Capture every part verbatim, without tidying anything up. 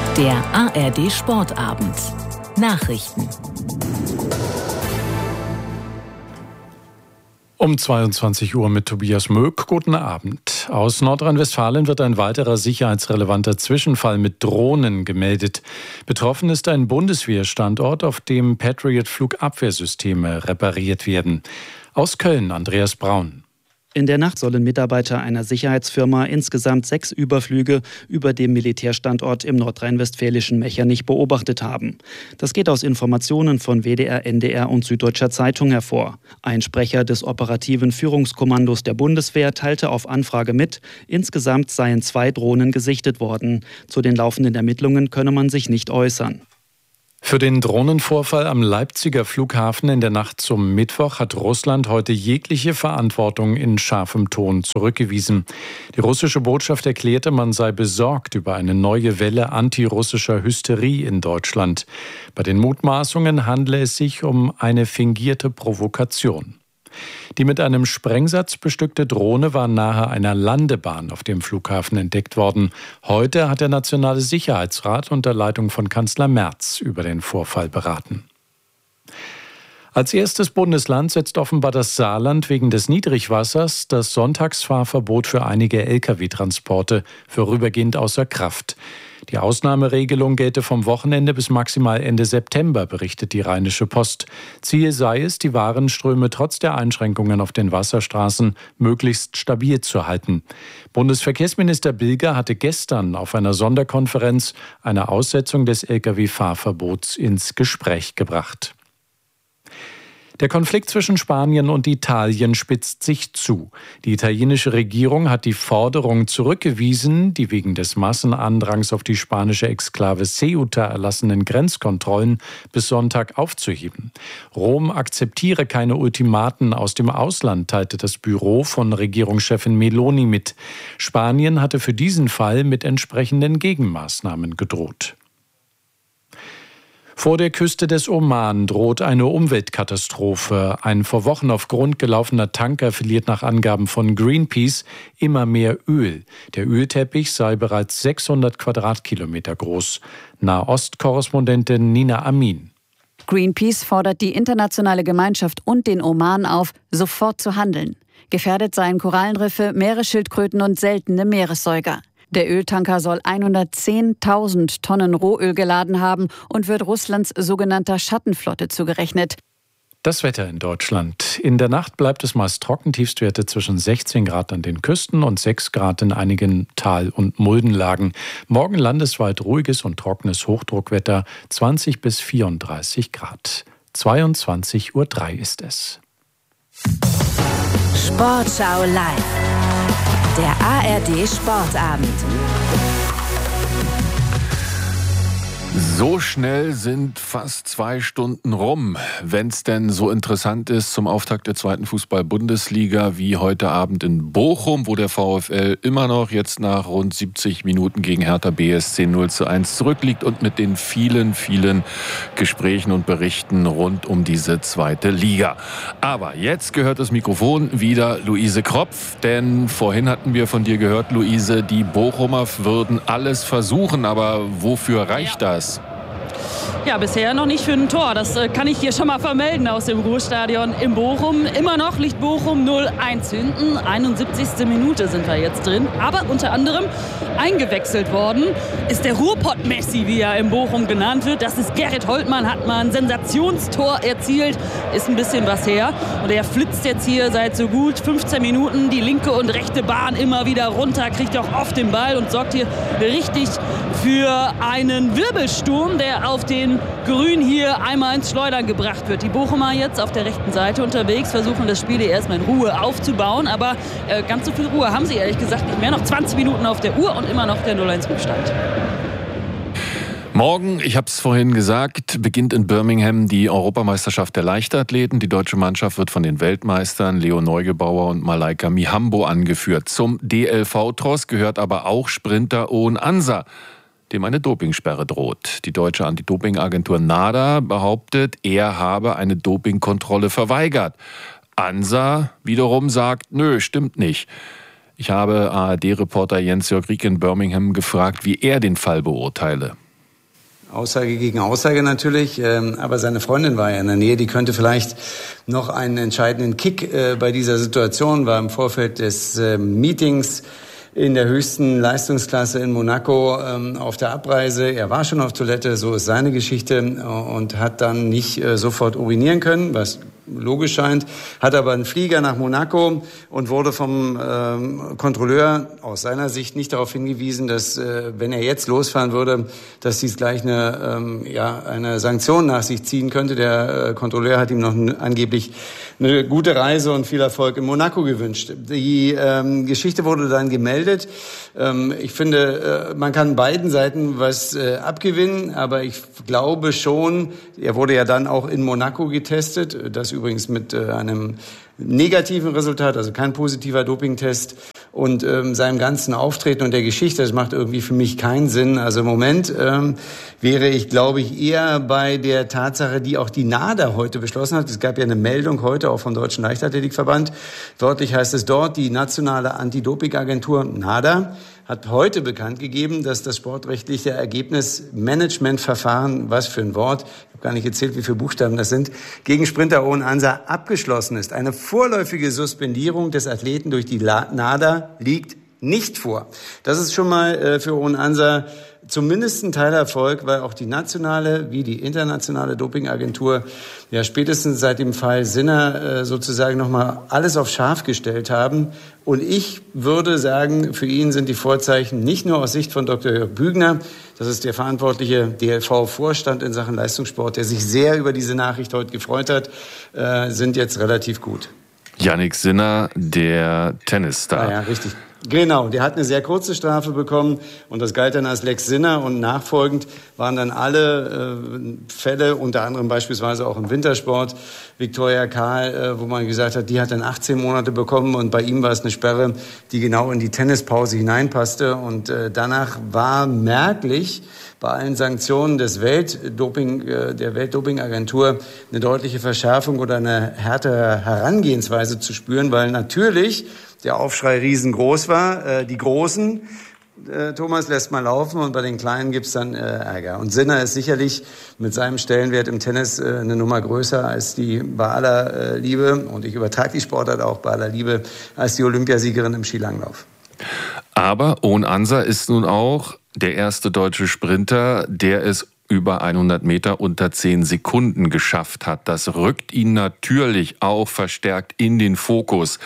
Der A R D Sportabend. Nachrichten. Um zweiundzwanzig Uhr mit Tobias Möck. Guten Abend. Aus Nordrhein-Westfalen wird ein weiterer sicherheitsrelevanter Zwischenfall mit Drohnen gemeldet. Betroffen ist ein Bundeswehrstandort, auf dem Patriot-Flugabwehrsysteme repariert werden. Aus Köln, Andreas Braun. In der Nacht sollen Mitarbeiter einer Sicherheitsfirma insgesamt sechs Überflüge über dem Militärstandort im nordrhein-westfälischen Mechernich beobachtet haben. Das geht aus Informationen von W D R, N D R und Süddeutscher Zeitung hervor. Ein Sprecher des operativen Führungskommandos der Bundeswehr teilte auf Anfrage mit, insgesamt seien zwei Drohnen gesichtet worden. Zu den laufenden Ermittlungen könne man sich nicht äußern. Für den Drohnenvorfall am Leipziger Flughafen in der Nacht zum Mittwoch hat Russland heute jegliche Verantwortung in scharfem Ton zurückgewiesen. Die russische Botschaft erklärte, man sei besorgt über eine neue Welle antirussischer Hysterie in Deutschland. Bei den Mutmaßungen handle es sich um eine fingierte Provokation. Die mit einem Sprengsatz bestückte Drohne war nahe einer Landebahn auf dem Flughafen entdeckt worden. Heute hat der Nationale Sicherheitsrat unter Leitung von Kanzler Merz über den Vorfall beraten. Als erstes Bundesland setzt offenbar das Saarland wegen des Niedrigwassers das Sonntagsfahrverbot für einige L K W-Transporte vorübergehend außer Kraft. Die Ausnahmeregelung gelte vom Wochenende bis maximal Ende September, berichtet die Rheinische Post. Ziel sei es, die Warenströme trotz der Einschränkungen auf den Wasserstraßen möglichst stabil zu halten. Bundesverkehrsminister Bilger hatte gestern auf einer Sonderkonferenz eine Aussetzung des L K W-Fahrverbots ins Gespräch gebracht. Der Konflikt zwischen Spanien und Italien spitzt sich zu. Die italienische Regierung hat die Forderung zurückgewiesen, die wegen des Massenandrangs auf die spanische Exklave Ceuta erlassenen Grenzkontrollen bis Sonntag aufzuheben. Rom akzeptiere keine Ultimaten aus dem Ausland, teilte das Büro von Regierungschefin Meloni mit. Spanien hatte für diesen Fall mit entsprechenden Gegenmaßnahmen gedroht. Vor der Küste des Oman droht eine Umweltkatastrophe. Ein vor Wochen auf Grund gelaufener Tanker verliert nach Angaben von Greenpeace immer mehr Öl. Der Ölteppich sei bereits sechshundert Quadratkilometer groß. Nahost-Korrespondentin Nina Amin. Greenpeace fordert die internationale Gemeinschaft und den Oman auf, sofort zu handeln. Gefährdet seien Korallenriffe, Meeresschildkröten und seltene Meeressäuger. Der Öltanker soll hundertzehntausend Tonnen Rohöl geladen haben und wird Russlands sogenannter Schattenflotte zugerechnet. Das Wetter in Deutschland. In der Nacht bleibt es meist trocken, Tiefstwerte zwischen sechzehn Grad an den Küsten und sechs Grad in einigen Tal- und Muldenlagen. Morgen landesweit ruhiges und trockenes Hochdruckwetter, zwanzig bis vierunddreißig Grad. zweiundzwanzig Uhr drei ist es. Sportschau live. Der A R D Sportabend. So schnell sind fast zwei Stunden rum, wenn es denn so interessant ist zum Auftakt der zweiten Fußball-Bundesliga wie heute Abend in Bochum, wo der VfL immer noch jetzt nach rund siebzig Minuten gegen Hertha B S C null zu eins zurückliegt und mit den vielen, vielen Gesprächen und Berichten rund um diese zweite Liga. Aber jetzt gehört das Mikrofon wieder Luise Kropf, denn vorhin hatten wir von dir gehört, Luise, die Bochumer würden alles versuchen, aber wofür reicht das? Ja, bisher noch nicht für ein Tor. Das äh, kann ich hier schon mal vermelden aus dem Ruhrstadion in Bochum. Immer noch liegt Bochum null eins hinten. einundsiebzigste Minute sind wir jetzt drin. Aber unter anderem eingewechselt worden ist der Ruhrpott-Messi, wie er in Bochum genannt wird. Das ist Gerrit Holtmann, hat mal ein Sensationstor erzielt. Ist ein bisschen was her. Und er flitzt jetzt hier seit so gut fünfzehn Minuten die linke und rechte Bahn immer wieder runter, kriegt auch oft den Ball und sorgt hier richtig für einen Wirbelsturm, der auf den Grün hier einmal ins Schleudern gebracht wird. Die Bochumer jetzt auf der rechten Seite unterwegs, versuchen das Spiel hier erstmal in Ruhe aufzubauen, aber äh, ganz so viel Ruhe haben sie ehrlich gesagt nicht mehr. Noch zwanzig Minuten auf der Uhr und immer noch der null eins Rückstand. Morgen, ich habe es vorhin gesagt, beginnt in Birmingham die Europameisterschaft der Leichtathleten. Die deutsche Mannschaft wird von den Weltmeistern Leo Neugebauer und Malaika Mihambo angeführt. Zum D L V-Tross gehört aber auch Sprinter Owen Ansa, dem eine Dopingsperre droht. Die deutsche Anti-Doping-Agentur NADA behauptet, er habe eine Dopingkontrolle verweigert. Ansa wiederum sagt, nö, stimmt nicht. Ich habe A R D-Reporter Jens-Jörg Rieck in Birmingham gefragt, wie er den Fall beurteile. Aussage gegen Aussage natürlich, aber seine Freundin war ja in der Nähe, die könnte vielleicht noch einen entscheidenden Kick bei dieser Situation, war im Vorfeld des Meetings in der höchsten Leistungsklasse in Monaco ähm, auf der Abreise. Er war schon auf Toilette, so ist seine Geschichte, und hat dann nicht äh, sofort urinieren können, was logisch scheint, hat aber einen Flieger nach Monaco und wurde vom ähm, Kontrolleur aus seiner Sicht nicht darauf hingewiesen, dass, äh, wenn er jetzt losfahren würde, dass dies gleich eine, ähm, ja, eine Sanktion nach sich ziehen könnte. Der äh, Kontrolleur hat ihm noch n- angeblich eine gute Reise und viel Erfolg in Monaco gewünscht. Die ähm, Geschichte wurde dann gemeldet. Ähm, ich finde, äh, man kann beiden Seiten was äh, abgewinnen, aber ich glaube schon, er wurde ja dann auch in Monaco getestet, das übrigens mit äh, einem negativen Resultat, also kein positiver Dopingtest, und ähm, seinem ganzen Auftreten und der Geschichte, das macht irgendwie für mich keinen Sinn. Also im Moment ähm, wäre ich, glaube ich, eher bei der Tatsache, die auch die NADA heute beschlossen hat. Es gab ja eine Meldung heute auch vom Deutschen Leichtathletikverband. Wörtlich heißt es dort, die nationale Anti-Doping-Agentur NADA hat heute bekannt gegeben, dass das sportrechtliche Ergebnismanagementverfahren, was für ein Wort, ich habe gar nicht gezählt, wie viele Buchstaben das sind, gegen Sprinter Owen Ansa abgeschlossen ist. Eine vorläufige Suspendierung des Athleten durch die NADA liegt nicht vor. Das ist schon mal äh, für Owen Ansa zumindest ein Teilerfolg, weil auch die nationale wie die internationale Dopingagentur ja spätestens seit dem Fall Sinner äh, sozusagen nochmal alles auf scharf gestellt haben. Und ich würde sagen, für ihn sind die Vorzeichen nicht nur aus Sicht von Doktor Jörg Bügner, das ist der verantwortliche D L V-Vorstand in Sachen Leistungssport, der sich sehr über diese Nachricht heute gefreut hat, äh, sind jetzt relativ gut. Jannik Sinner, der Tennisstar. Ah ja, richtig. Genau, der hat eine sehr kurze Strafe bekommen und das galt dann als Lex Sinner, und nachfolgend waren dann alle äh, Fälle, unter anderem beispielsweise auch im Wintersport, Viktoria Kahl, äh, wo man gesagt hat, die hat dann achtzehn Monate bekommen, und bei ihm war es eine Sperre, die genau in die Tennispause hineinpasste, und äh, danach war merklich bei allen Sanktionen des Weltdoping, äh, der Weltdopingagentur eine deutliche Verschärfung oder eine härtere Herangehensweise zu spüren, weil natürlich der Aufschrei riesengroß war. Äh, die Großen, äh, Thomas, lässt mal laufen, und bei den Kleinen gibt's dann äh, Ärger. Und Sinner ist sicherlich mit seinem Stellenwert im Tennis äh, eine Nummer größer als die, bei aller äh, Liebe, und ich übertrage die Sportart auch, bei aller Liebe, als die Olympiasiegerin im Skilanglauf. Aber Owen Ansa ist nun auch der erste deutsche Sprinter, der es über hundert Meter unter zehn Sekunden geschafft hat. Das rückt ihn natürlich auch verstärkt in den Fokus.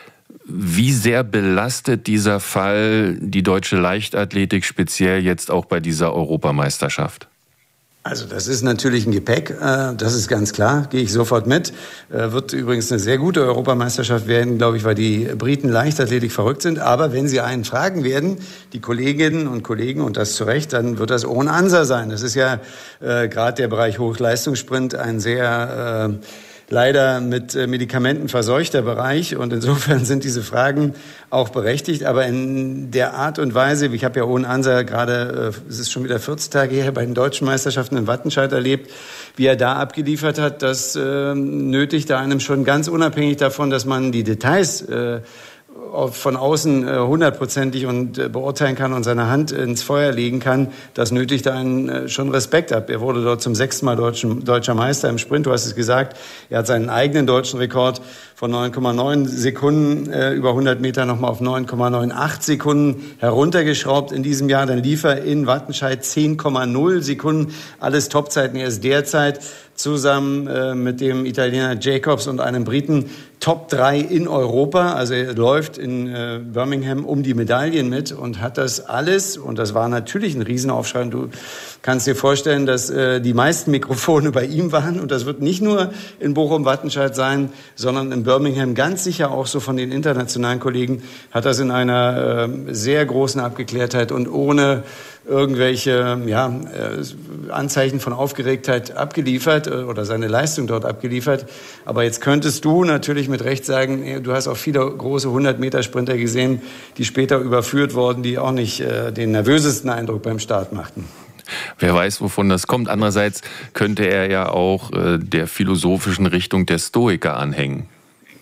Wie sehr belastet dieser Fall die deutsche Leichtathletik, speziell jetzt auch bei dieser Europameisterschaft? Also das ist natürlich ein Gepäck, das ist ganz klar, gehe ich sofort mit. Wird übrigens eine sehr gute Europameisterschaft werden, glaube ich, weil die Briten Leichtathletik verrückt sind. Aber wenn Sie einen fragen werden, die Kolleginnen und Kollegen, und das zu Recht, dann wird das Owen Ansa sein. Das ist ja äh, gerade der Bereich Hochleistungssprint ein sehr... Äh, leider mit Medikamenten verseuchter Bereich, und insofern sind diese Fragen auch berechtigt, aber in der Art und Weise, ich habe ja Owen Ansa gerade, es ist schon wieder vierzehn Tage her, bei den deutschen Meisterschaften in Wattenscheid erlebt, wie er da abgeliefert hat, das äh, nötigte einem schon ganz unabhängig davon, dass man die Details äh, von außen hundertprozentig und äh, beurteilen kann und seine Hand ins Feuer legen kann, das nötigte einen äh, schon Respekt ab. Er wurde dort zum sechsten Mal deutschen, deutscher Meister im Sprint, du hast es gesagt. Er hat seinen eigenen deutschen Rekord von neun Komma neun Sekunden äh, über hundert Meter nochmal auf neun Komma neunundachtzig Sekunden heruntergeschraubt in diesem Jahr. Dann lief er in Wattenscheid zehn Komma null Sekunden, alles Topzeiten. Er ist derzeit zusammen äh, mit dem Italiener Jacobs und einem Briten Top drei in Europa. Also er läuft in äh, Birmingham um die Medaillen mit und hat das alles, und das war natürlich ein Riesenaufschrei. Du kannst dir vorstellen, dass äh, die meisten Mikrofone bei ihm waren, und das wird nicht nur in Bochum-Wattenscheid sein, sondern in Birmingham ganz sicher auch so von den internationalen Kollegen, hat das in einer äh, sehr großen Abgeklärtheit und ohne irgendwelche ja, äh, Anzeichen von Aufgeregtheit abgeliefert äh, oder seine Leistung dort abgeliefert. Aber jetzt könntest du natürlich mit Recht sagen, du hast auch viele große hundert-Meter-Sprinter gesehen, die später überführt wurden, die auch nicht äh, den nervösesten Eindruck beim Start machten. Wer weiß, wovon das kommt. Andererseits könnte er ja auch äh, der philosophischen Richtung der Stoiker anhängen. Ja,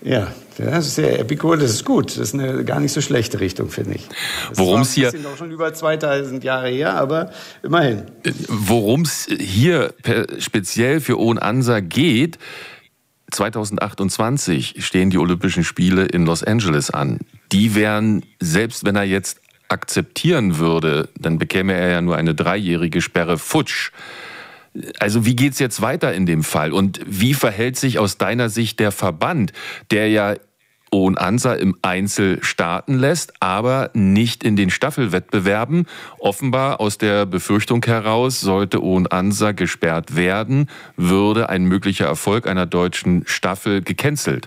Das ist sehr Epicur, das ist gut. Das ist eine gar nicht so schlechte Richtung, finde ich. Worum es hier... Das ist auch schon über zweitausend Jahre her, aber immerhin. Worum es hier speziell für Oon Ansa geht, zweitausendachtundzwanzig stehen die Olympischen Spiele in Los Angeles an. Die wären, selbst wenn er jetzt akzeptieren würde, dann bekäme er ja nur eine dreijährige Sperre, futsch. Also wie geht's jetzt weiter in dem Fall? Und wie verhält sich aus deiner Sicht der Verband, der ja Oon Ansa im Einzel starten lässt, aber nicht in den Staffelwettbewerben? Offenbar aus der Befürchtung heraus, sollte Oon Ansa gesperrt werden, würde ein möglicher Erfolg einer deutschen Staffel gecancelt.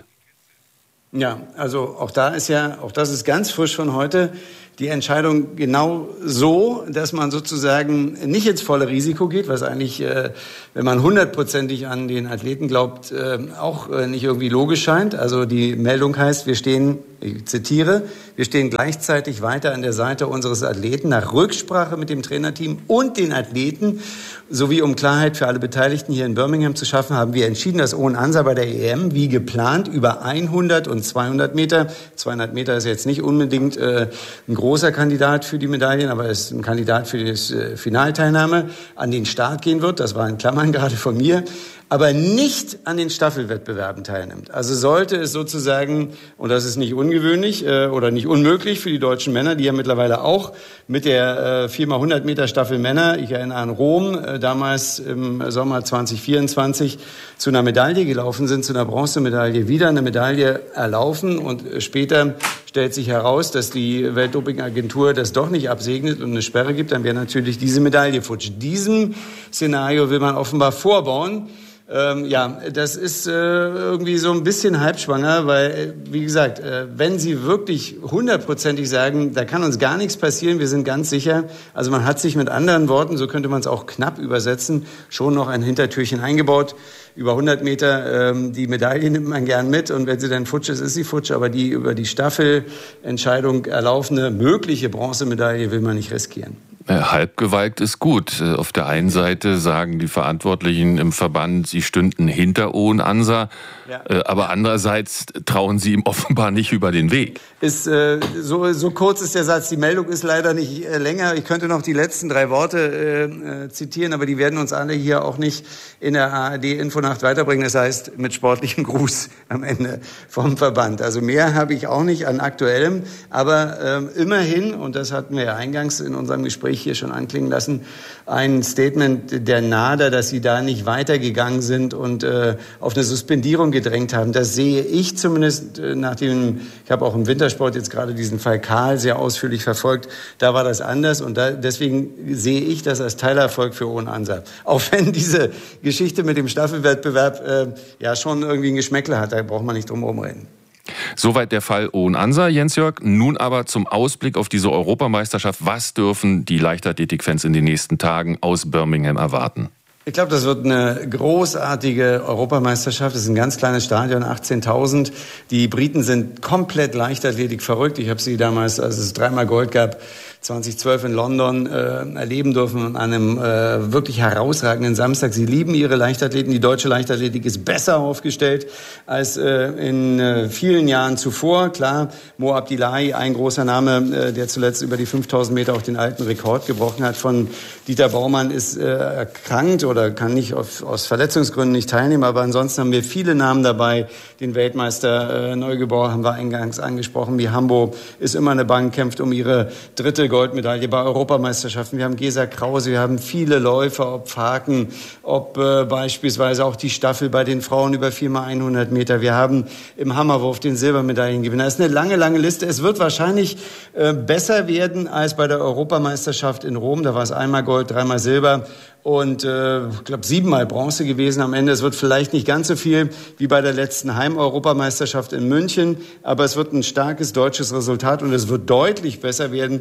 Ja, also auch da ist ja, auch das ist ganz frisch von heute, die Entscheidung genau so, dass man sozusagen nicht ins volle Risiko geht, was eigentlich, äh, wenn man hundertprozentig an den Athleten glaubt, äh, auch äh, nicht irgendwie logisch scheint. Also die Meldung heißt, wir stehen, ich zitiere, wir stehen gleichzeitig weiter an der Seite unseres Athleten nach Rücksprache mit dem Trainerteam und den Athleten, sowie um Klarheit für alle Beteiligten hier in Birmingham zu schaffen, haben wir entschieden, dass Oon Ansa bei der E M wie geplant über hundert und zweihundert Meter, zweihundert Meter ist jetzt nicht unbedingt äh, ein großer Kandidat für die Medaillen, aber er ist ein Kandidat für die äh, Finalteilnahme, an den Start gehen wird. Das war in Klammern gerade von mir. Aber nicht an den Staffelwettbewerben teilnimmt. Also sollte es sozusagen, und das ist nicht ungewöhnlich äh, oder nicht unmöglich für die deutschen Männer, die ja mittlerweile auch mit der äh, vier mal hundert Meter Staffel Männer, ich erinnere an Rom, äh, damals im Sommer zwanzig vierundzwanzig zu einer Medaille gelaufen sind, zu einer Bronzemedaille, wieder eine Medaille erlaufen und äh, später stellt sich heraus, dass die Weltdopingagentur das doch nicht absegnet und eine Sperre gibt, dann wäre natürlich diese Medaille futsch. Diesem Szenario will man offenbar vorbauen. Ähm, ja, das ist äh, irgendwie so ein bisschen halbschwanger, weil, äh, wie gesagt, äh, wenn Sie wirklich hundertprozentig sagen, da kann uns gar nichts passieren, wir sind ganz sicher, also man hat sich mit anderen Worten, so könnte man es auch knapp übersetzen, schon noch ein Hintertürchen eingebaut. Über hundert Meter, ähm, die Medaille nimmt man gern mit und wenn sie dann futsch ist, ist sie futsch, aber die über die Staffelentscheidung erlaufene mögliche Bronzemedaille will man nicht riskieren. Halbgewalkt ist gut. Auf der einen Seite sagen die Verantwortlichen im Verband, sie stünden hinter Oon Ansa, ja. aber andererseits trauen sie ihm offenbar nicht über den Weg. Ist, äh, so, so kurz ist der Satz, die Meldung ist leider nicht äh, länger. Ich könnte noch die letzten drei Worte äh, zitieren, aber die werden uns alle hier auch nicht in der A R D-Infonacht weiterbringen. Das heißt, mit sportlichem Gruß am Ende vom Verband. Also mehr habe ich auch nicht an Aktuellem, aber äh, immerhin, und das hatten wir ja eingangs in unserem Gespräch hier schon anklingen lassen, ein Statement der NADA, dass sie da nicht weitergegangen sind und äh, auf eine Suspendierung gedrängt haben. Das sehe ich zumindest, äh, nachdem, ich habe auch im Wintersport jetzt gerade diesen Fall Karl sehr ausführlich verfolgt, da war das anders und da, deswegen sehe ich das als Teilerfolg für Oon Ansa. Auch wenn diese Geschichte mit dem Staffelwettbewerb äh, ja schon irgendwie ein Geschmäckle hat, da braucht man nicht drum herum reden. Soweit der Fall Oon Ansa, Jens-Jörg. Nun aber zum Ausblick auf diese Europameisterschaft. Was dürfen die Leichtathletik-Fans in den nächsten Tagen aus Birmingham erwarten? Ich glaube, das wird eine großartige Europameisterschaft. Das ist ein ganz kleines Stadion, achtzehntausend. Die Briten sind komplett Leichtathletik verrückt. Ich habe sie damals, als es dreimal Gold gab, zweitausendzwölf in London äh, erleben dürfen an einem äh, wirklich herausragenden Samstag. Sie lieben ihre Leichtathleten. Die deutsche Leichtathletik ist besser aufgestellt als äh, in äh, vielen Jahren zuvor. Klar, Mo Abdillahi, ein großer Name, äh, der zuletzt über die fünftausend Meter auch den alten Rekord gebrochen hat von Dieter Baumann, ist äh, erkrankt oder kann nicht auf, aus Verletzungsgründen nicht teilnehmen. Aber ansonsten haben wir viele Namen dabei. Den Weltmeister äh, Neugebauer haben wir eingangs angesprochen. Wie Hambo ist immer eine Bank, kämpft um ihre dritte Goldmedaille bei Europameisterschaften. Wir haben Gesa Krause, wir haben viele Läufer, ob Faken, ob äh, beispielsweise auch die Staffel bei den Frauen über vier mal hundert Meter. Wir haben im Hammerwurf den Silbermedaillengewinner. Das ist eine lange, lange Liste. Es wird wahrscheinlich äh, besser werden als bei der Europameisterschaft in Rom. Da war es einmal Gold, dreimal Silber. Und äh, ich glaube siebenmal Bronze gewesen am Ende. Es wird vielleicht nicht ganz so viel wie bei der letzten Heim-Europameisterschaft in München, aber es wird ein starkes deutsches Resultat und es wird deutlich besser werden als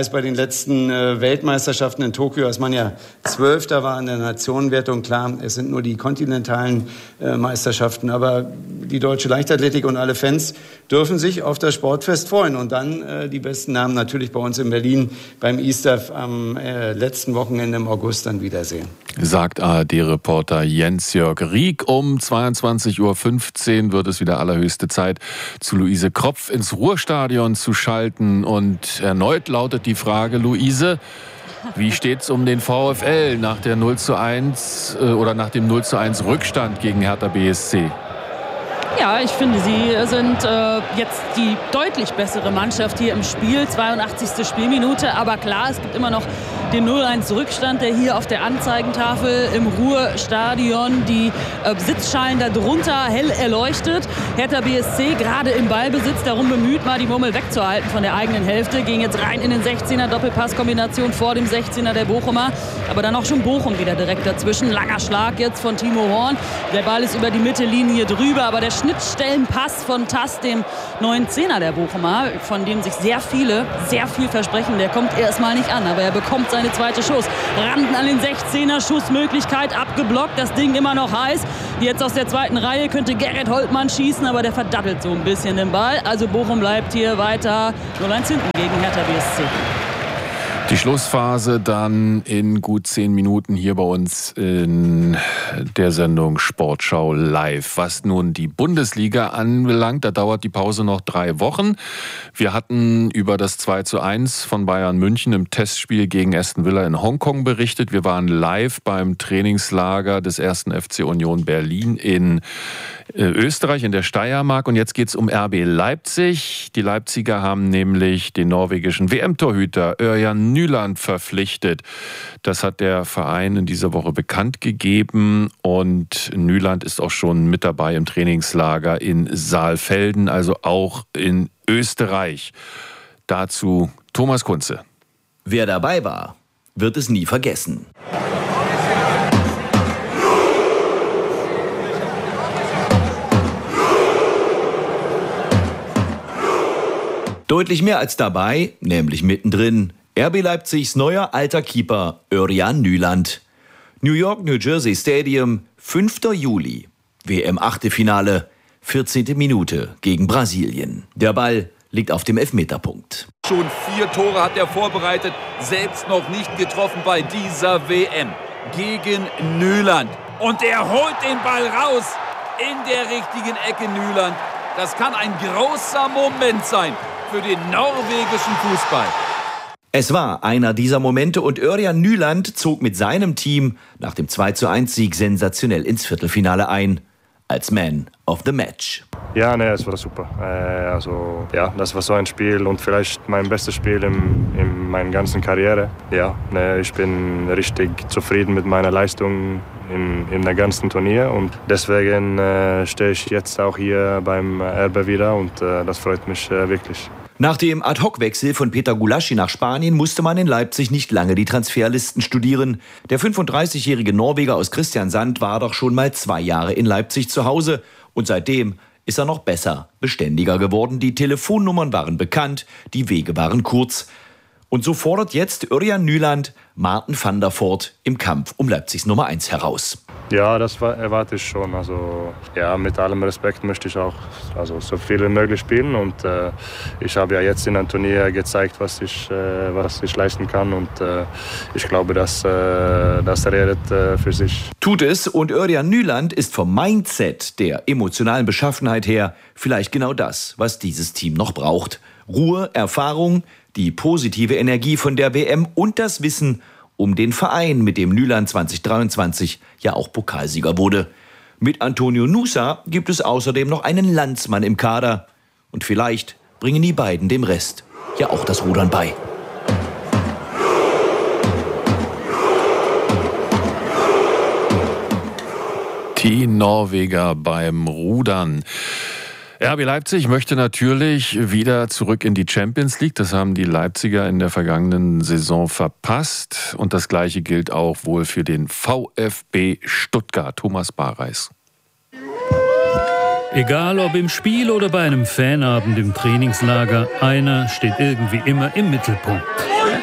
als bei den letzten äh, Weltmeisterschaften in Tokio, als man ja Zwölfter war in der Nationenwertung. Klar, es sind nur die kontinentalen äh, Meisterschaften, aber die deutsche Leichtathletik und alle Fans dürfen sich auf das Sportfest freuen. Und dann äh, die besten Namen natürlich bei uns in Berlin beim Easter am äh, letzten Wochenende im August dann wiedersehen. Sagt A R D-Reporter Jens-Jörg Rieck. Um zweiundzwanzig Uhr fünfzehn wird es wieder allerhöchste Zeit, zu Luise Kropf ins Ruhrstadion zu schalten. Und erneut lautet die Frage, Luise, wie steht's um den VfL nach der null zu eins äh, oder nach dem null zu eins Rückstand gegen Hertha B S C? Ja, ich finde, sie sind äh, jetzt die deutlich bessere Mannschaft hier im Spiel. zweiundachtzigste Spielminute. Aber klar, es gibt immer noch den null eins Rückstand, der hier auf der Anzeigentafel im Ruhrstadion die äh, Sitzschalen darunter hell erleuchtet. Hertha B S C gerade im Ballbesitz, darum bemüht, mal die Murmel wegzuhalten von der eigenen Hälfte. Ging jetzt rein in den sechzehner, Doppelpasskombination vor dem sechzehner der Bochumer. Aber dann auch schon Bochum wieder direkt dazwischen. Langer Schlag jetzt von Timo Horn. Der Ball ist über die Mittellinie drüber, aber der Schnittstellenpass von Tass, dem neuen Zehner der Bochumer, von dem sich sehr viele, sehr viel versprechen. Der kommt erstmal nicht an, aber er bekommt seine zweite Schuss. Randen an den sechzehner, Schussmöglichkeit abgeblockt, das Ding immer noch heiß. Jetzt aus der zweiten Reihe könnte Gerrit Holtmann schießen, aber der verdattelt so ein bisschen den Ball. Also Bochum bleibt hier weiter null eins hinten gegen Hertha B S C. Die Schlussphase dann in gut zehn Minuten hier bei uns in der Sendung Sportschau Live. Was nun die Bundesliga anbelangt, da dauert die Pause noch drei Wochen. Wir hatten über das zwei zu eins von Bayern München im Testspiel gegen Aston Villa in Hongkong berichtet. Wir waren live beim Trainingslager des ersten F C Union Berlin in Österreich, in der Steiermark. Und jetzt geht es um R B Leipzig. Die Leipziger haben nämlich den norwegischen W M-Torhüter Ørjan Nyland verpflichtet. Das hat der Verein in dieser Woche bekannt gegeben. Und Nyland ist auch schon mit dabei im Trainingslager in Saalfelden, also auch in Österreich. Dazu Thomas Kunze. Wer dabei war, wird es nie vergessen. Deutlich mehr als dabei, nämlich mittendrin, R B Leipzigs neuer alter Keeper Ørjan Nyland. New York, New Jersey Stadium, fünfter Juli. W M-Achtelfinale, vierzehnte Minute gegen Brasilien. Der Ball liegt auf dem Elfmeterpunkt. Schon vier Tore hat er vorbereitet, selbst noch nicht getroffen bei dieser W M. Gegen Nyland. Und er holt den Ball raus in der richtigen Ecke, Nyland. Das kann ein großer Moment sein für den norwegischen Fußball. Es war einer dieser Momente und Ørjan Nyland zog mit seinem Team nach dem zwei zu eins Sieg sensationell ins Viertelfinale ein. Als Man of the Match. Ja, nee, es war super. Äh, also, ja, das war so ein Spiel und vielleicht mein bestes Spiel in, in meiner ganzen Karriere. Ja, nee, ich bin richtig zufrieden mit meiner Leistung in, in der ganzen Turnier und deswegen äh, stehe ich jetzt auch hier beim R B wieder und äh, das freut mich äh, wirklich. Nach dem Ad-Hoc-Wechsel von Peter Gulaschi nach Spanien musste man in Leipzig nicht lange die Transferlisten studieren. Der fünfunddreißigjährige Norweger aus Kristiansand war doch schon mal zwei Jahre in Leipzig zu Hause. Und seitdem ist er noch besser, beständiger geworden. Die Telefonnummern waren bekannt, die Wege waren kurz. Und so fordert jetzt Ørjan Nyland Maarten van der Voort im Kampf um Leipzigs Nummer eins heraus. Ja, das erwarte ich schon. Also, ja, mit allem Respekt möchte ich auch also, so viel wie möglich spielen. Und äh, ich habe ja jetzt in einem Turnier gezeigt, was ich, äh, was ich leisten kann. Und äh, ich glaube, dass, äh, das redet äh, für sich. Tut es. Und Ørjan Nyland ist vom Mindset, der emotionalen Beschaffenheit her, vielleicht genau das, was dieses Team noch braucht. Ruhe, Erfahrung, die positive Energie von der W M und das Wissen um den Verein, mit dem Nyland zwanzig dreiundzwanzig ja auch Pokalsieger wurde. Mit Antonio Nusa gibt es außerdem noch einen Landsmann im Kader. Und vielleicht bringen die beiden dem Rest ja auch das Rudern bei. Die Norweger beim Rudern. R B Leipzig möchte natürlich wieder zurück in die Champions League. Das haben die Leipziger in der vergangenen Saison verpasst. Und das Gleiche gilt auch wohl für den VfB Stuttgart. Thomas Barreis. Egal ob im Spiel oder bei einem Fanabend im Trainingslager, einer steht irgendwie immer im Mittelpunkt.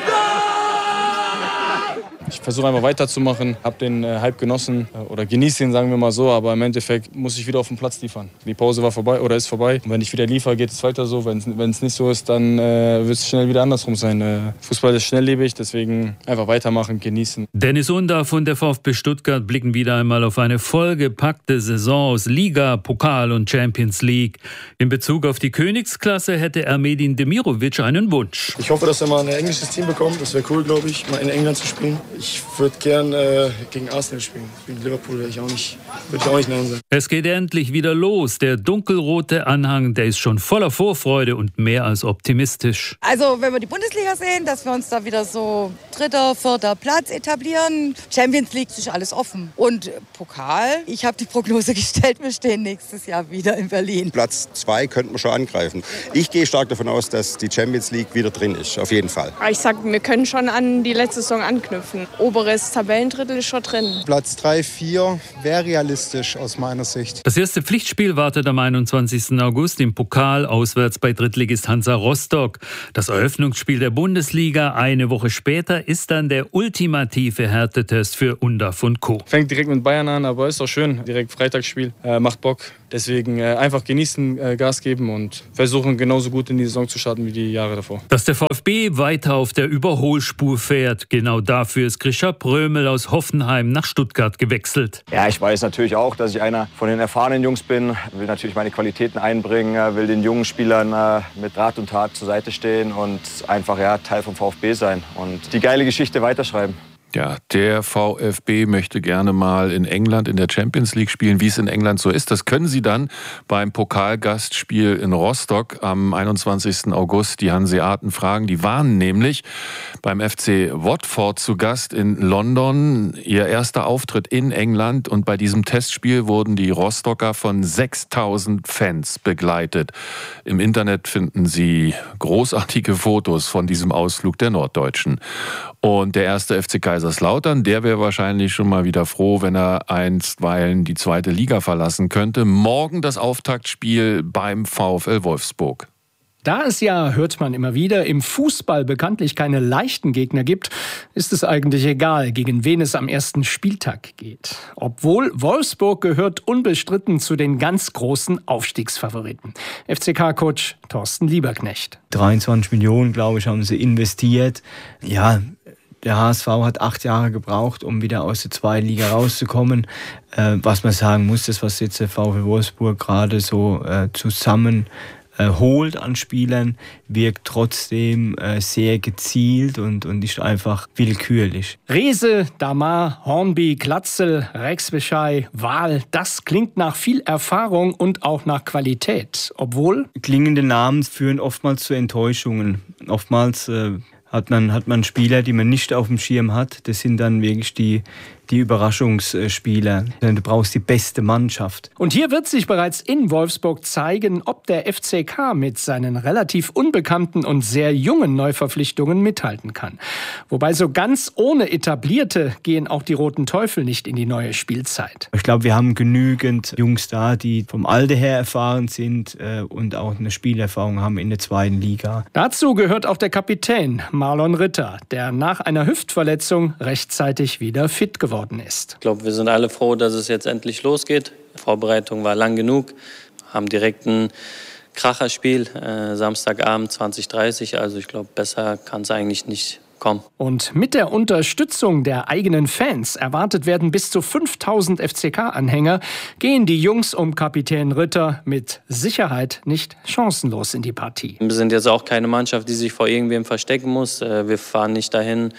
versuche einfach weiterzumachen. Habe den äh, Hype genossen äh, oder genieße ihn, sagen wir mal so. Aber im Endeffekt muss ich wieder auf den Platz liefern. Die Pause war vorbei oder ist vorbei. Und wenn ich wieder liefere, geht es weiter so. Wenn es nicht so ist, dann äh, wird es schnell wieder andersrum sein. Äh, Fußball ist schnelllebig, deswegen einfach weitermachen, genießen. Dennis Undaff und der VfB Stuttgart blicken wieder einmal auf eine vollgepackte Saison aus Liga, Pokal und Champions League. In Bezug auf die Königsklasse hätte Ermedin Demirovic einen Wunsch. Ich hoffe, dass wir mal ein englisches Team bekommen. Das wäre cool, glaube ich, mal in England zu spielen. Ich würde gern äh, gegen Arsenal spielen. Gegen Liverpool wäre ich auch nicht, würde ich auch nicht nein sagen. Es geht endlich wieder los. Der dunkelrote Anhang, der ist schon voller Vorfreude und mehr als optimistisch. Also, wenn wir die Bundesliga sehen, dass wir uns da wieder so dritter, vierter Platz etablieren. Champions League ist alles offen. Und Pokal, ich habe die Prognose gestellt, wir stehen nächstes Jahr wieder in Berlin. Platz zwei könnten wir schon angreifen. Ich gehe stark davon aus, dass die Champions League wieder drin ist, auf jeden Fall. Ich sag, wir können schon an die letzte Saison anknüpfen. Oberes Tabellendrittel ist schon drin. Platz drei, vier wäre realistisch aus meiner Sicht. Das erste Pflichtspiel wartet am einundzwanzigsten August im Pokal auswärts bei Drittligist Hansa Rostock. Das Eröffnungsspiel der Bundesliga eine Woche später ist dann der ultimative Härtetest für Undaff und Co. Fängt direkt mit Bayern an, aber ist auch schön. Direkt Freitagsspiel, äh, macht Bock. Deswegen äh, einfach genießen, äh, Gas geben und versuchen genauso gut in die Saison zu starten wie die Jahre davor. Dass der VfB weiter auf der Überholspur fährt, genau dafür ist Grisha Prömel aus Hoffenheim nach Stuttgart gewechselt. Ja, ich weiß natürlich auch, dass ich einer von den erfahrenen Jungs bin, will natürlich meine Qualitäten einbringen, will den jungen Spielern äh, mit Rat und Tat zur Seite stehen und einfach ja, Teil vom VfB sein und die geile Geschichte weiterschreiben. Ja, der VfB möchte gerne mal in England in der Champions League spielen, wie es in England so ist. Das können Sie dann beim Pokalgastspiel in Rostock am einundzwanzigsten August die Hanseaten fragen. Die waren nämlich beim F C Watford zu Gast in London. Ihr erster Auftritt in England und bei diesem Testspiel wurden die Rostocker von sechstausend Fans begleitet. Im Internet finden Sie großartige Fotos von diesem Ausflug der Norddeutschen. Und der erste F C Kaiserslautern, der wäre wahrscheinlich schon mal wieder froh, wenn er einstweilen die zweite Liga verlassen könnte. Morgen das Auftaktspiel beim VfL Wolfsburg. Da es ja, hört man immer wieder, im Fußball bekanntlich keine leichten Gegner gibt, ist es eigentlich egal, gegen wen es am ersten Spieltag geht. Obwohl Wolfsburg gehört unbestritten zu den ganz großen Aufstiegsfavoriten. F C K-Coach Thorsten Lieberknecht. dreiundzwanzig Millionen, glaube ich, haben sie investiert. Ja, der H S V hat acht Jahre gebraucht, um wieder aus der zweiten Liga rauszukommen. Äh, was man sagen muss, das, was jetzt der VfL Wolfsburg gerade so äh, zusammen äh, holt an Spielern, wirkt trotzdem äh, sehr gezielt und, und ist einfach willkürlich. Rehse, Damar, Hornby, Glatzel, Rex Beschei, Wahl, das klingt nach viel Erfahrung und auch nach Qualität. Obwohl klingende Namen führen oftmals zu Enttäuschungen. Oftmals äh, hat man, hat man Spieler, die man nicht auf dem Schirm hat. Das sind dann wirklich die, die Überraschungsspieler. Du brauchst die beste Mannschaft. Und hier wird sich bereits in Wolfsburg zeigen, ob der F C K mit seinen relativ unbekannten und sehr jungen Neuverpflichtungen mithalten kann. Wobei so ganz ohne Etablierte gehen auch die Roten Teufel nicht in die neue Spielzeit. Ich glaube, wir haben genügend Jungs da, die vom Alter her erfahren sind äh, und auch eine Spielerfahrung haben in der zweiten Liga. Dazu gehört auch der Kapitän Marlon Ritter, der nach einer Hüftverletzung rechtzeitig wieder fit geworden ist. Ich glaube, wir sind alle froh, dass es jetzt endlich losgeht. Die Vorbereitung war lang genug, haben direkt ein Kracherspiel, äh, Samstagabend zwanzig Uhr dreißig, also ich glaube, besser kann es eigentlich nicht kommen. Und mit der Unterstützung der eigenen Fans, erwartet werden bis zu fünftausend F C K-Anhänger, gehen die Jungs um Kapitän Ritter mit Sicherheit nicht chancenlos in die Partie. Wir sind jetzt auch keine Mannschaft, die sich vor irgendwem verstecken muss. Wir fahren nicht dahin,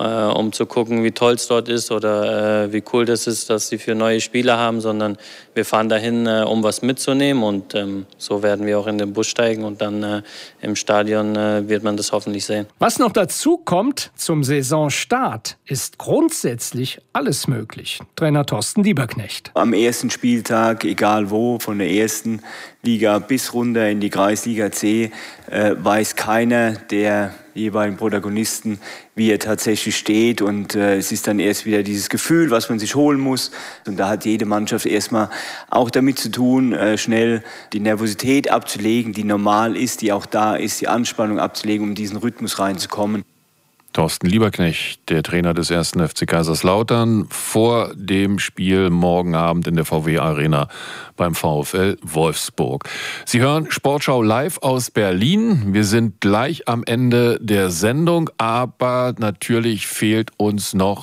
um zu gucken, wie toll es dort ist oder wie cool das ist, dass sie für neue Spieler haben, sondern wir fahren dahin, um was mitzunehmen und so werden wir auch in den Bus steigen und dann im Stadion wird man das hoffentlich sehen. Was noch dazu kommt, zum Saisonstart ist grundsätzlich alles möglich. Trainer Thorsten Lieberknecht. Am ersten Spieltag, egal wo, von der ersten Liga bis runter in die Kreisliga C, äh, weiß keiner der jeweiligen Protagonisten, wie er tatsächlich steht. Und äh, es ist dann erst wieder dieses Gefühl, was man sich holen muss. Und da hat jede Mannschaft erstmal auch damit zu tun, äh, schnell die Nervosität abzulegen, die normal ist, die auch da ist, die Anspannung abzulegen, um in diesen Rhythmus reinzukommen. Thorsten Lieberknecht, der Trainer des ersten F C Kaiserslautern, vor dem Spiel morgen Abend in der V W Arena beim VfL Wolfsburg. Sie hören Sportschau live aus Berlin. Wir sind gleich am Ende der Sendung, aber natürlich fehlt uns noch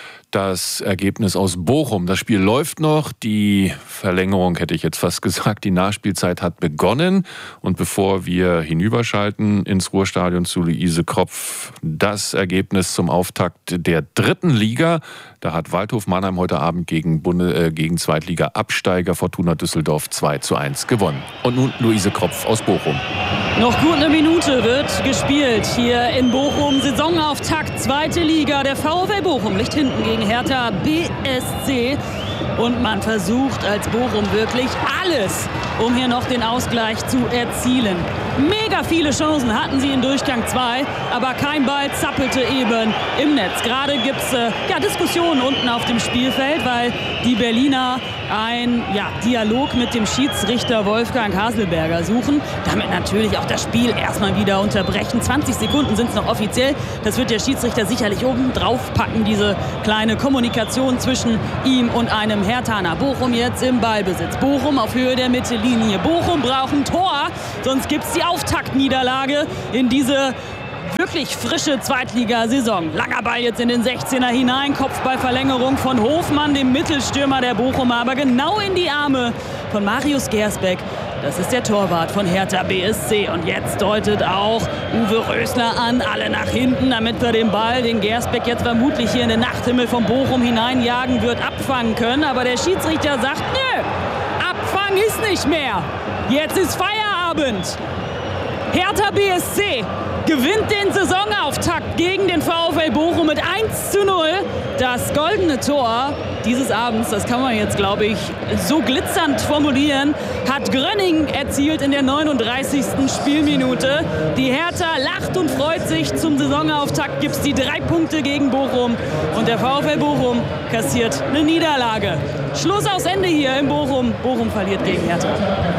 das Ergebnis aus Bochum. Das Spiel läuft noch. Die Verlängerung, hätte ich jetzt fast gesagt, die Nachspielzeit hat begonnen. Und bevor wir hinüberschalten ins Ruhrstadion zu Luise Kropf, das Ergebnis zum Auftakt der dritten Liga. Da hat Waldhof Mannheim heute Abend gegen, Bunde, äh, gegen Zweitliga-Absteiger Fortuna Düsseldorf zwei zu eins gewonnen. Und nun Luise Kropf aus Bochum. Noch gut eine Minute wird gespielt hier in Bochum. Saisonauftakt, zweite Liga. Der VfL Bochum liegt hinten gegen Hertha B S C. Und man versucht als Bochum wirklich alles, um hier noch den Ausgleich zu erzielen. Mega viele Chancen hatten sie in Durchgang zwei, aber kein Ball zappelte eben im Netz. Gerade gibt es äh, ja, Diskussionen unten auf dem Spielfeld, weil die Berliner einen ja, Dialog mit dem Schiedsrichter Wolfgang Haselberger suchen. Damit natürlich auch das Spiel erstmal wieder unterbrechen. zwanzig Sekunden sind es noch offiziell. Das wird der Schiedsrichter sicherlich oben drauf packen, diese kleine Kommunikation zwischen ihm und einem Herthaner. Bochum jetzt im Ballbesitz. Bochum auf Höhe der Mittellinie. Bochum braucht ein Tor, sonst gibt es die Auftaktniederlage in diese wirklich frische Zweitligasaison. Langer Ball jetzt in den sechzehner hinein. Kopfballverlängerung von Hofmann, dem Mittelstürmer der Bochumer, aber genau in die Arme von Marius Gersbeck. Das ist der Torwart von Hertha B S C. Und jetzt deutet auch Uwe Rösler an, alle nach hinten, damit wir den Ball, den Gersbeck jetzt vermutlich hier in den Nachthimmel von Bochum hineinjagen wird, abfangen können. Aber der Schiedsrichter sagt, nö, Abfang ist nicht mehr. Jetzt ist Feierabend. Hertha B S C gewinnt den Saisonauftakt gegen den VfL Bochum mit eins zu null. Das goldene Tor dieses Abends, das kann man jetzt, glaube ich, so glitzernd formulieren, hat Grönning erzielt in der neununddreißigsten Spielminute. Die Hertha lacht und freut sich. Zum Saisonauftakt gibt es die drei Punkte gegen Bochum. Und der VfL Bochum kassiert eine Niederlage. Schluss aus Ende hier in Bochum. Bochum verliert gegen Hertha.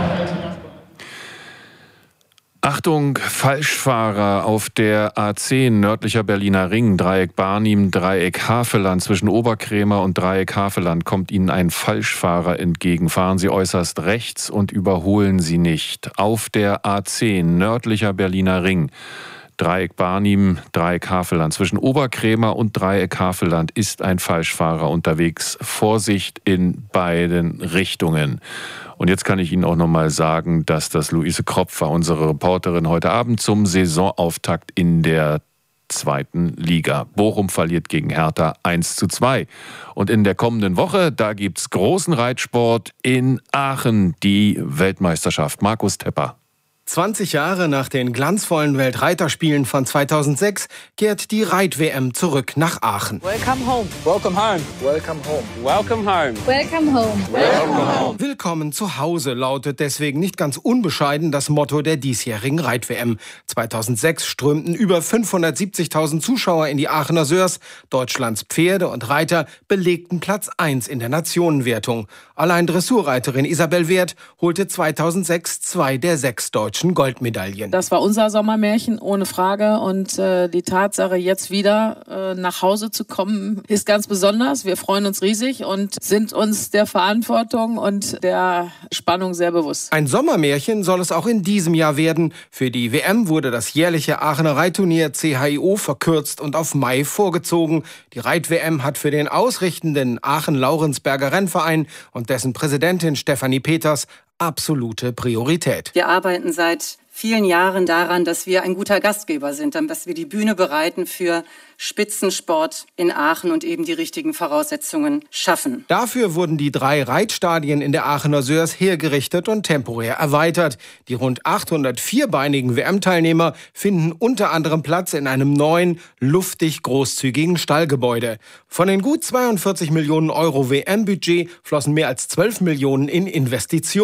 Achtung, Falschfahrer auf der A zehn, nördlicher Berliner Ring, Dreieck Barnim, Dreieck Haveland. Zwischen Oberkrämer und Dreieck Haveland kommt Ihnen ein Falschfahrer entgegen. Fahren Sie äußerst rechts und überholen Sie nicht. Auf der A zehn, nördlicher Berliner Ring, Dreieck Barnim, Dreieck Haveland. Zwischen Oberkrämer und Dreieck Haveland ist ein Falschfahrer unterwegs. Vorsicht in beiden Richtungen. Und jetzt kann ich Ihnen auch noch mal sagen, dass das Luise Kropf war, unsere Reporterin heute Abend zum Saisonauftakt in der zweiten Liga. Bochum verliert gegen Hertha eins zu zwei. Und in der kommenden Woche, da gibt's großen Reitsport in Aachen, die Weltmeisterschaft. Markus Tepper. zwanzig Jahre nach den glanzvollen Weltreiterspielen von zweitausendsechs kehrt die Reit-W M zurück nach Aachen. Welcome home. Welcome home. Welcome home. Welcome home. Welcome home. Welcome home. Willkommen zu Hause lautet deswegen nicht ganz unbescheiden das Motto der diesjährigen Reit-W M. zweitausendsechs strömten über fünfhundertsiebzigtausend Zuschauer in die Aachener Sörs. Deutschlands Pferde und Reiter belegten Platz eins in der Nationenwertung. Allein Dressurreiterin Isabel Wert holte zweitausendsechs zwei der sechs deutschen Goldmedaillen. Das war unser Sommermärchen, ohne Frage. Und äh, die Tatsache, jetzt wieder äh, nach Hause zu kommen, ist ganz besonders. Wir freuen uns riesig und sind uns der Verantwortung und der Spannung sehr bewusst. Ein Sommermärchen soll es auch in diesem Jahr werden. Für die W M wurde das jährliche Aachener Reitturnier C H I O verkürzt und auf Mai vorgezogen. Die Reit-W M hat für den ausrichtenden Aachen-Laurensberger Rennverein und dessen Präsidentin Stefanie Peters absolute Priorität. Wir arbeiten seit vielen Jahren daran, dass wir ein guter Gastgeber sind, dass wir die Bühne bereiten für Spitzensport in Aachen und eben die richtigen Voraussetzungen schaffen. Dafür wurden die drei Reitstadien in der Aachener Sörs hergerichtet und temporär erweitert. Die rund achthundert vierbeinigen W M-Teilnehmer finden unter anderem Platz in einem neuen, luftig großzügigen Stallgebäude. Von den gut zweiundvierzig Millionen Euro W M-Budget flossen mehr als zwölf Millionen in Investitionen.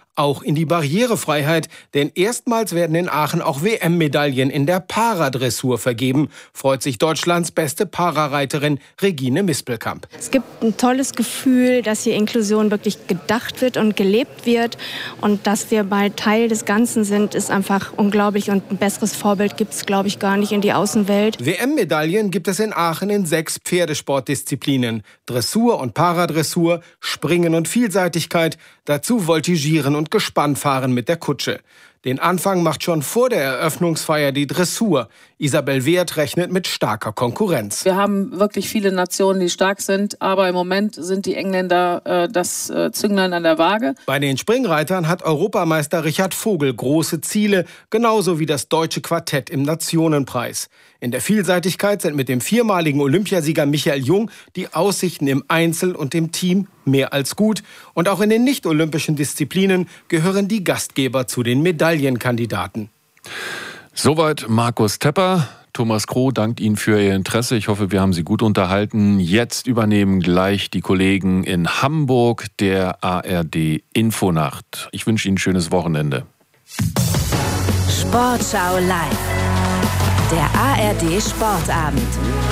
auch in die Barrierefreiheit, denn erstmals werden in Aachen auch W M-Medaillen in der Paradressur vergeben, freut sich Deutschlands beste Parareiterin Regine Mispelkamp. Es gibt ein tolles Gefühl, dass hier Inklusion wirklich gedacht wird und gelebt wird und dass wir mal Teil des Ganzen sind, ist einfach unglaublich und ein besseres Vorbild gibt es, glaube ich, gar nicht in die Außenwelt. W M-Medaillen gibt es in Aachen in sechs Pferdesportdisziplinen, Dressur und Paradressur, Springen und Vielseitigkeit, dazu Voltigieren und Gespannfahren mit der Kutsche. Den Anfang macht schon vor der Eröffnungsfeier die Dressur. Isabel Wehrt rechnet mit starker Konkurrenz. Wir haben wirklich viele Nationen, die stark sind, aber im Moment sind die Engländer äh, das äh, Zünglein an der Waage. Bei den Springreitern hat Europameister Richard Vogel große Ziele, genauso wie das deutsche Quartett im Nationenpreis. In der Vielseitigkeit sind mit dem viermaligen Olympiasieger Michael Jung die Aussichten im Einzel und im Team mehr als gut. Und auch in den nicht-olympischen Disziplinen gehören die Gastgeber zu den Medaillenkandidaten. Soweit Markus Tepper. Thomas Kroh dankt Ihnen für Ihr Interesse. Ich hoffe, wir haben Sie gut unterhalten. Jetzt übernehmen gleich die Kollegen in Hamburg der A R D Infonacht. Ich wünsche Ihnen ein schönes Wochenende. Sportschau live. Der A R D Sportabend.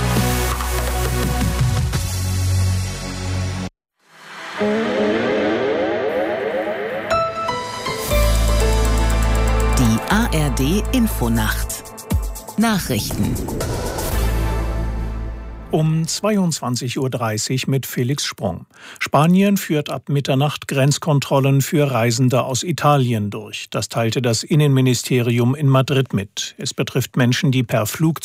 Die A R D Infonacht. Nachrichten. Um zweiundzwanzig Uhr dreißig mit Felix Sprung. Spanien führt ab Mitternacht Grenzkontrollen für Reisende aus Italien durch. Das teilte das Innenministerium in Madrid mit. Es betrifft Menschen, die per Flugzeug